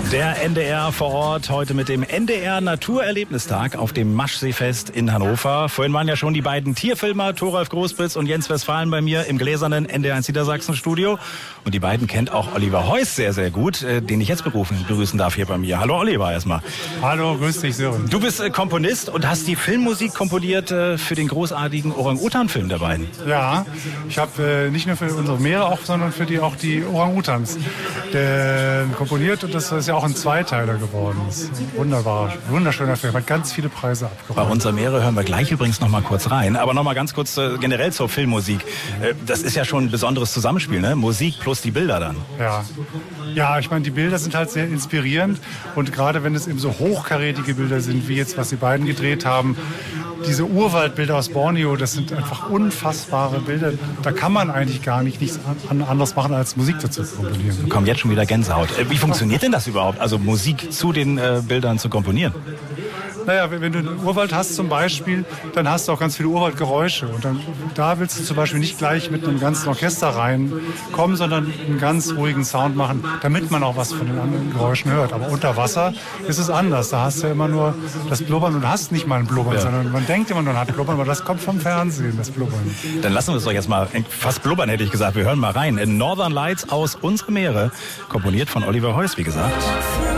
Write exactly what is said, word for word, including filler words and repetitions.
Der N D R vor Ort heute mit dem N D R Naturerlebnistag auf dem Maschseefest in Hannover. Vorhin waren ja schon die beiden Tierfilmer, Thoralf Großbritz und Jens Westphalen, bei mir im gläsernen N D R eins Niedersachsen Studio. Und die beiden kennt auch Oliver Heuss sehr, sehr gut, den ich jetzt berufen, begrüßen darf hier bei mir. Hallo Oliver erstmal. Hallo, grüß dich Sören. Du bist äh, Komponist und hast die Filmmusik komponiert äh, für den großartigen Orang-Utan-Film der beiden. Ja, ich habe äh, nicht nur für unsere Meere, auch, sondern für die auch die Orang-Utans äh, komponiert, und das ist ja auch ein Zweiteiler geworden. Das ist ein wunderbar, wunderschöner Film, hat ganz viele Preise abgeräumt. Bei unserer Meere hören wir gleich übrigens noch mal kurz rein, aber noch mal ganz kurz äh, generell zur Filmmusik. Äh, das ist ja schon ein besonderes Zusammenspiel, ne? Musik plus die Bilder dann. Ja, ja, ich meine, die Bilder sind halt sehr inspirierend, und gerade wenn es eben so hochkarätige Bilder sind, wie jetzt, was die beiden gedreht haben, diese Urwaldbilder aus Borneo, das sind einfach unfassbare Bilder. Da kann man eigentlich gar nicht nichts an, anderes machen, als Musik dazu zu komponieren. Wir kommen jetzt schon wieder Gänsehaut. Wie funktioniert denn das überhaupt? Also Musik zu den äh, Bildern zu komponieren? Naja, wenn du einen Urwald hast zum Beispiel, dann hast du auch ganz viele Urwaldgeräusche. Und dann, da willst du zum Beispiel nicht gleich mit einem ganzen Orchester reinkommen, sondern einen ganz ruhigen Sound machen, damit man auch was von den anderen Geräuschen hört. Aber unter Wasser ist es anders. Da hast du ja immer nur das Blubbern, und du hast nicht mal ein Blubbern, ja. sondern man denkt immer, man hat Blubbern, aber das kommt vom Fernsehen, das Blubbern. Dann lassen wir es doch jetzt mal, fast blubbern hätte ich gesagt. Wir hören mal rein. In Northern Lights aus Unsere Meere, komponiert von Oliver Heuss, wie gesagt.